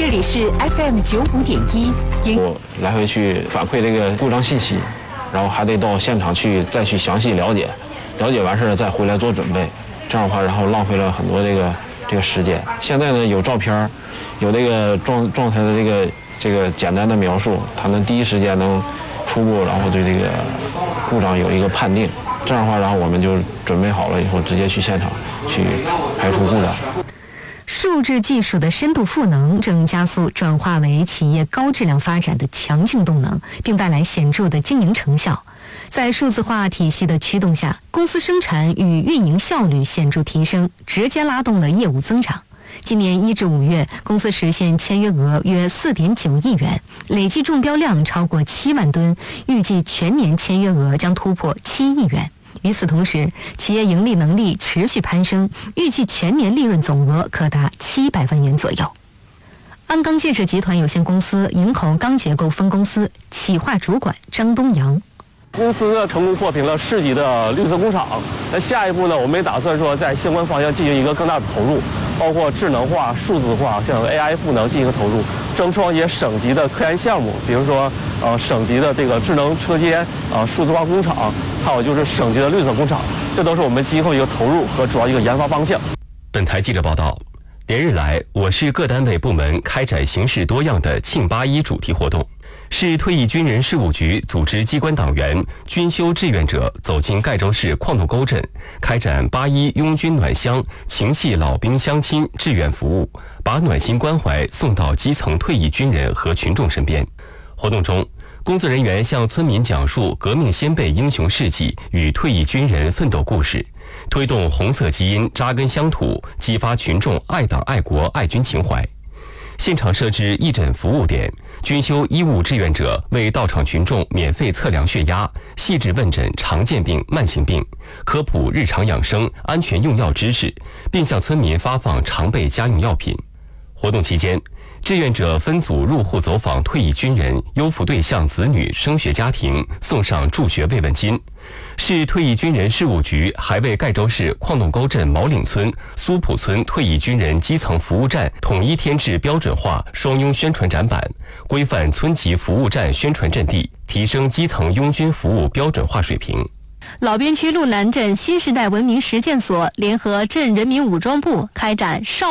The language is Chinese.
这里是 FM95.1。 我来回去反馈这个故障信息，然后还得到现场去再去详细了解，了解完事儿再回来做准备。这样的话，然后浪费了很多这个时间。现在呢，有照片，有这个状态的这个简单的描述，它能第一时间能初步，然后对这个故障有一个判定。这样的话，然后我们就准备好了以后，直接去现场去排除故障。 数字技术的深度赋能正加速转化为企业高质量发展的强劲动能，并带来显著的经营成效。在数字化体系的驱动下，公司生产与运营效率显著提升，直接拉动了业务增长。今年1至5月，公司实现签约额约4.9亿元，累计中标量超过7万吨，预计全年签约额将突破7亿元。与此同时，企业盈利能力持续攀升，预计全年利润总额可达700万元左右。鞍钢建设集团有限公司营口钢结构分公司企划主管张东阳。 公司呢成功脱贫了市级的绿色工厂。那下一步呢，我们也打算说在相关方向进行一个更大的投入，包括智能化、数字化，像 AI 赋能进行投入，争创一些省级的科研项目，比如说省级的这个智能车间、数字化工厂，还有就是省级的绿色工厂，这都是我们今后一个投入和主要一个研发方向。 本台记者报道，连日来，我市各单位部门开展形式多样的庆81主题活动。市退役军人事务局组织机关党员、军休志愿者走进盖州市矿洞沟镇，开展81拥军暖箱、情系老兵乡亲志愿服务，把暖心关怀送到基层退役军人和群众身边。活动中，工作人员向村民讲述革命先辈英雄事迹与退役军人奋斗故事，推动红色基因扎根乡土，激发群众爱党爱国爱军情怀。现场设置义诊服务点，军休医务志愿者为到场群众免费测量血压，细致问诊常见病、慢性病，科普日常养生、安全用药知识，并向村民发放常备家用药品。活动期间，志愿者分组入户走访退役军人、优抚对象子女升学家庭，送上助学慰问金。市退役军人事务局还为盖州市矿洞沟镇毛岭村、苏浦村退役军人基层服务站统一添置标准化双拥宣传展板，规范村级服务站宣传阵地，提升基层拥军服务标准化水平。 老边区路南镇新时代文明实践所联合镇人民武装部开展少